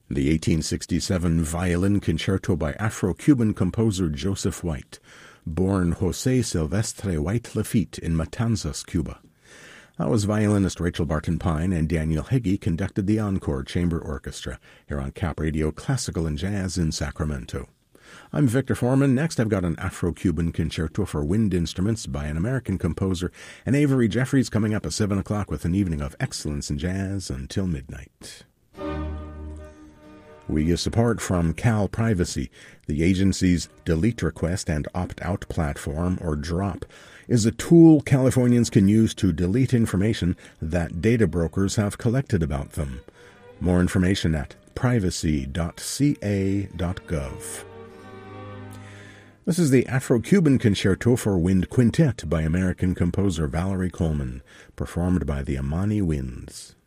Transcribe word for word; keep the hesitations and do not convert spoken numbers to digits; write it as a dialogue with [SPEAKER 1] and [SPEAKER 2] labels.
[SPEAKER 1] The eighteen sixty-seven Violin Concerto by Afro-Cuban composer Joseph White, born José Silvestre White Lafitte in Matanzas, Cuba. That was violinist Rachel Barton Pine, and Daniel Heggie conducted the Encore Chamber Orchestra here on Cap Radio Classical and Jazz in Sacramento. I'm Victor Foreman. Next, I've got an Afro-Cuban concerto for wind instruments by an American composer, and Avery Jeffries coming up at seven o'clock with an evening of excellence in jazz until midnight. We get support from Cal Privacy. The agency's Delete Request and Opt-out platform, or DROP, is a tool Californians can use to delete information that data brokers have collected about them. More information at privacy dot c a dot gov. This is the Afro-Cuban Concerto for Wind Quintet by American composer Valerie Coleman, performed by the Amani Winds.